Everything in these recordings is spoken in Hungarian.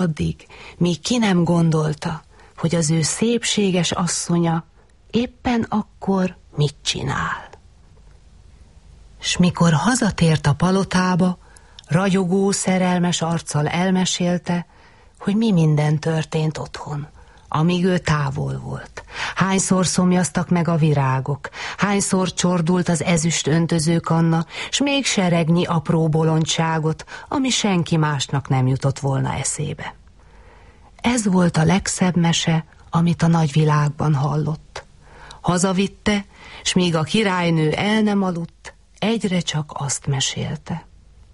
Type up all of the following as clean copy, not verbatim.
addig, míg ki nem gondolta, hogy az ő szépséges asszonya éppen akkor mit csinál. S mikor hazatért a palotába, ragyogó, szerelmes arccal elmesélte, hogy mi minden történt otthon, amíg ő távol volt. Hányszor szomjaztak meg a virágok, hányszor csordult az ezüst öntözőkanna, s még seregnyi apró bolondságot, ami senki másnak nem jutott volna eszébe. Ez volt a legszebb mese, amit a nagyvilágban hallott. Hazavitte, s míg a királynő el nem aludt, egyre csak azt mesélte.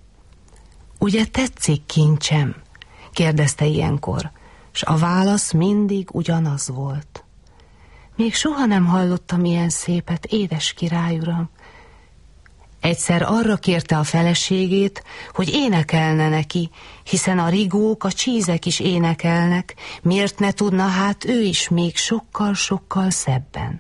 Ugye tetszik, kincsem? Kérdezte ilyenkor, s a válasz mindig ugyanaz volt. Még soha nem hallottam ilyen szépet, édes királyuram. Egyszer arra kérte a feleségét, hogy énekelne neki, hiszen a rigók, a csízek is énekelnek, miért ne tudna hát ő is még sokkal-sokkal szebben.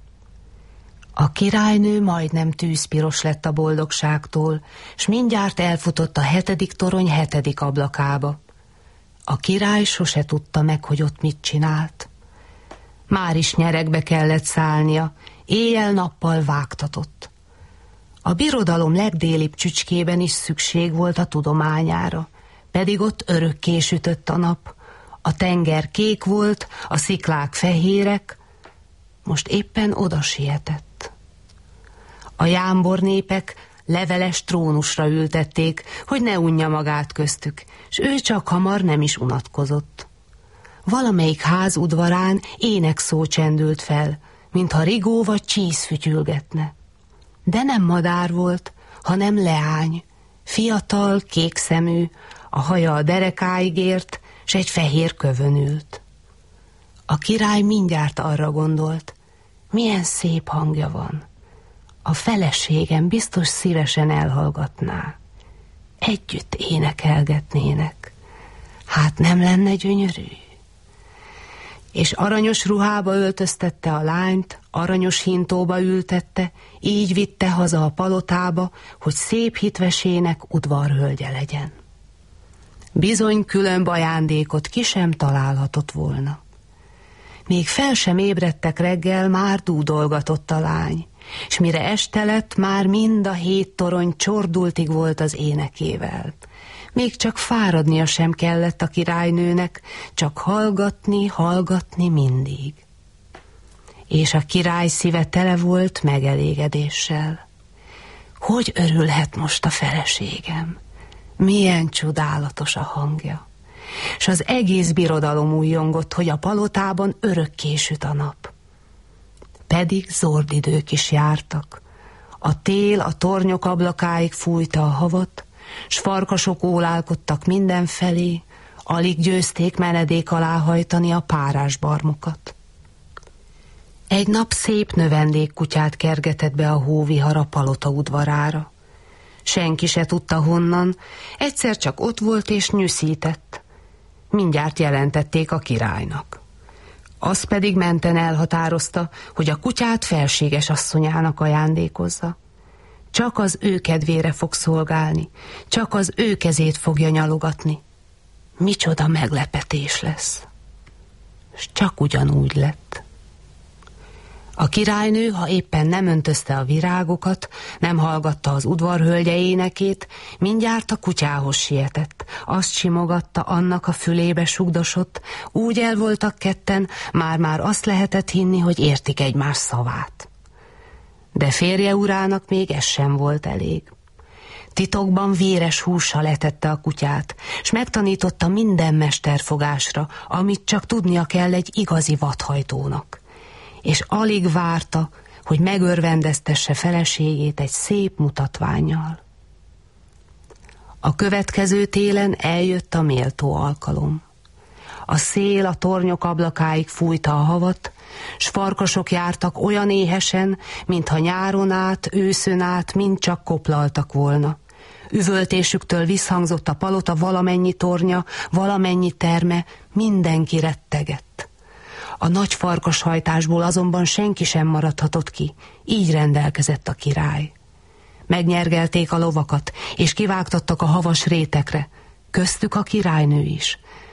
A királynő majdnem tűzpiros lett a boldogságtól, s mindjárt elfutott a 7. torony 7. ablakába. A király sose tudta meg, hogy ott mit csinált. Már is nyeregbe kellett szállnia, éjjel-nappal vágtatott. A birodalom legdélibb csücskében is szükség volt a tudományára, pedig ott örökké sütött a nap. A tenger kék volt, a sziklák fehérek, most éppen oda sietett. A jámbor népek leveles trónusra ültették, hogy ne unja magát köztük, s ő csak hamar nem is unatkozott. Valamelyik ház udvarán énekszó csendült fel, mintha rigó vagy csíz fütyülgetne. De nem madár volt, hanem leány, fiatal, kékszemű, a haja a derekáig ért, s egy fehér kövön ült. A király mindjárt arra gondolt, milyen szép hangja van. A feleségem biztos szívesen elhallgatná. Együtt énekelgetnének. Hát nem lenne gyönyörű? És aranyos ruhába öltöztette a lányt, aranyos hintóba ültette, így vitte haza a palotába, hogy szép hitvesének udvarhölgye legyen. Bizony különb ajándékot ki sem találhatott volna. Még fel sem ébredtek reggel, már dúdolgatott a lány, s mire este lett, már mind a 7 torony csordultig volt az énekével. Még csak fáradnia sem kellett a királynőnek, csak hallgatni mindig. És a király szíve tele volt megelégedéssel. Hogy örülhet most a feleségem? Milyen csodálatos a hangja! S az egész birodalom újjongott, hogy a palotában örökké süt a nap. Pedig zord idők is jártak. A tél a tornyok ablakáig fújta a havat, s farkasok ólálkodtak mindenfelé, alig győzték menedék alá hajtani a párás barmokat. Egy nap szép növendékkutyát kergetett be a hóvihar a palota udvarára. Senki se tudta honnan, egyszer csak ott volt és nyüszített. Mindjárt jelentették a királynak. Az pedig menten elhatározta, hogy a kutyát felséges asszonyának ajándékozza. Csak az ő kedvére fog szolgálni, csak az ő kezét fogja nyalogatni. Micsoda meglepetés lesz. S csak ugyanúgy lett. A királynő, ha éppen nem öntözte a virágokat, nem hallgatta az udvarhölgye énekét, mindjárt a kutyához sietett. Azt simogatta, annak a fülébe sugdosott, úgy el voltak ketten, már-már azt lehetett hinni, hogy értik egymás szavát. De férje urának még ez sem volt elég. Titokban véres hússal etette a kutyát, s megtanította minden mesterfogásra, amit csak tudnia kell egy igazi vadhajtónak. És alig várta, hogy megörvendeztesse feleségét egy szép mutatvánnyal. A következő télen eljött a méltó alkalom. A szél a tornyok ablakáig fújta a havat, s farkasok jártak olyan éhesen, mintha nyáron át, őszön át mind csak koplaltak volna. Üvöltésüktől visszhangzott a palota valamennyi tornya, valamennyi terme, mindenki rettegett. A nagy farkashajtásból azonban senki sem maradhatott ki, így rendelkezett a király. Megnyergelték a lovakat, és kivágtattak a havas rétekre, köztük a királynő is,